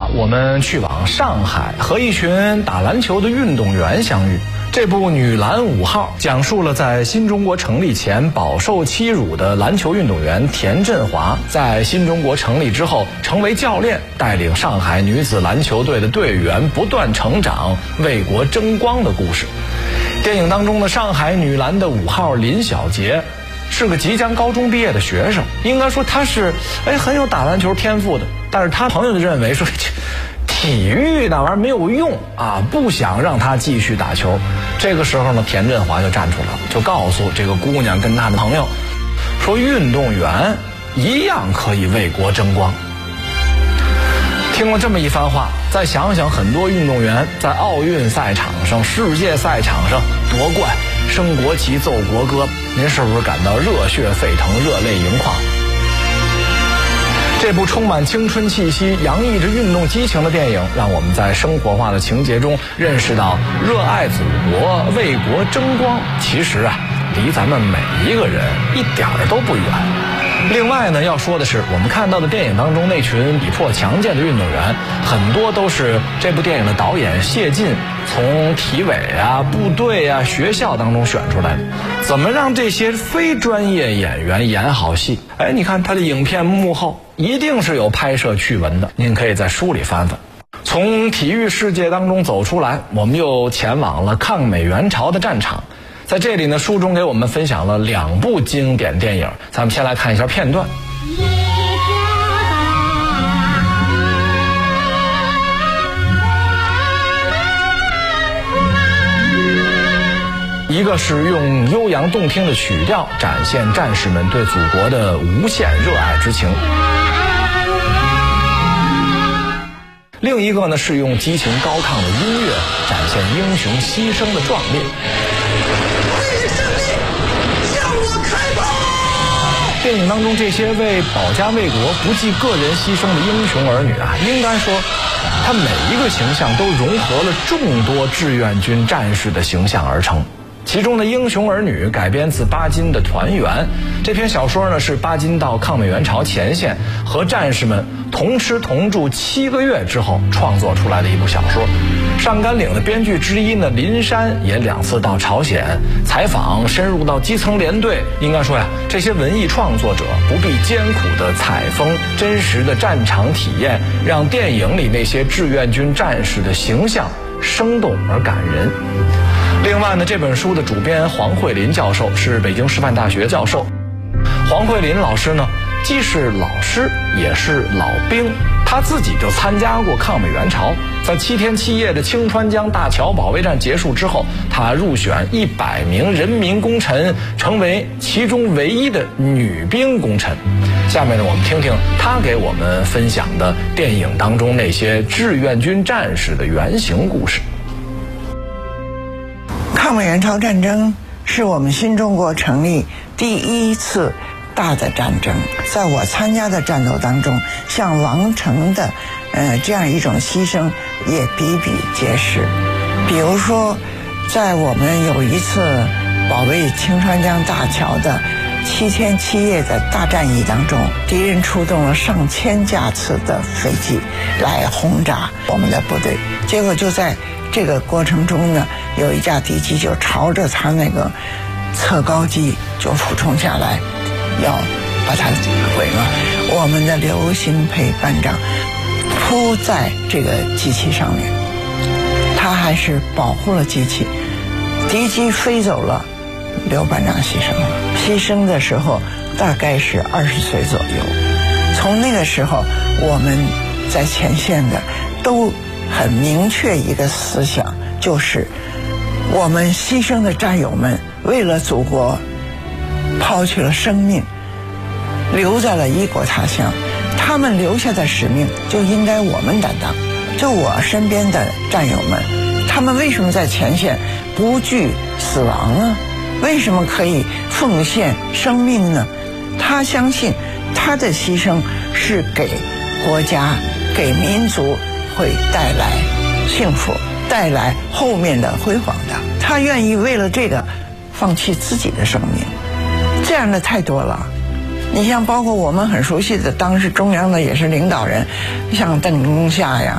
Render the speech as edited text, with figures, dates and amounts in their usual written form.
我们去往上海，和一群打篮球的运动员相遇。这部《女篮5号》讲述了在新中国成立前饱受欺辱的篮球运动员田振华，在新中国成立之后成为教练，带领上海女子篮球队的队员不断成长，为国争光的故事。电影当中的上海女篮的5号林小杰是个即将高中毕业的学生，应该说他是很有打篮球天赋的，但是他朋友就认为说体育那玩意儿没有用啊，不想让他继续打球。这个时候呢，田振华就站出来了，就告诉这个姑娘跟他的朋友说，运动员一样可以为国争光。听了这么一番话，再想想很多运动员在奥运赛场上、世界赛场上夺冠、升国旗、奏国歌，您是不是感到热血沸腾、热泪盈眶？这部充满青春气息、洋溢着运动激情的电影，让我们在生活化的情节中认识到，热爱祖国、为国争光，其实离咱们每一个人一点儿都不远。另外呢，要说的是，我们看到的电影当中那群体魄强健的运动员，很多都是这部电影的导演谢晋从体委部队学校当中选出来的。怎么让这些非专业演员演好戏？你看他的影片幕后一定是有拍摄趣闻的，您可以在书里翻翻。从体育世界当中走出来，我们又前往了抗美援朝的战场。在这里呢，书中给我们分享了2部经典电影，咱们先来看一下片段。一个是用悠扬动听的曲调展现战士们对祖国的无限热爱之情，另一个呢是用激情高亢的音乐展现英雄牺牲的壮烈。为胜利向我开炮！电影当中这些为保家卫国不计个人牺牲的英雄儿女应该说他每一个形象都融合了众多志愿军战士的形象而成。其中的英雄儿女改编自巴金的《团圆》，这篇小说呢是巴金到抗美援朝前线和战士们同吃同住7个月之后创作出来的一部小说。上甘岭的编剧之一呢林山也2次到朝鲜采访，深入到基层连队。应该说这些文艺创作者不必艰苦的采风，真实的战场体验让电影里那些志愿军战士的形象生动而感人。另外呢，这本书的主编黄慧林教授是北京师范大学教授。黄慧林老师呢，既是老师也是老兵，他自己就参加过抗美援朝。在7天7夜的清川江大桥保卫战结束之后，他入选100名人民功臣，成为其中唯一的女兵功臣。下面呢，我们听听他给我们分享的电影当中那些志愿军战士的原型故事。 抗美援朝战争是我们新中国成立第一次大的战争，在我参加的战斗当中，像王成的这样一种牺牲也比比皆是。比如说，在我们有一次保卫清川江大桥的7天7夜的大战役当中，敌人出动了上千架次的飞机来轰炸我们的部队，结果就在这个过程中呢，有一架敌机就朝着他那个侧高机就俯冲下来，要把它毁了。我们的刘新培班长扑在这个机器上面，他还是保护了机器，敌机飞走了，刘班长牺牲了。牺牲的时候大概是20岁左右。从那个时候，我们在前线的都很明确一个思想，就是我们牺牲的战友们为了祖国抛弃了生命，留在了异国他乡，他们留下的使命就应该我们担当。就我身边的战友们，他们为什么在前线不惧死亡呢？为什么可以奉献生命呢？他相信他的牺牲是给国家、给民族会带来幸福，带来后面的辉煌的。他愿意为了这个放弃自己的生命，这样的太多了。你像包括我们很熟悉的当时中央的也是领导人，像邓中夏呀，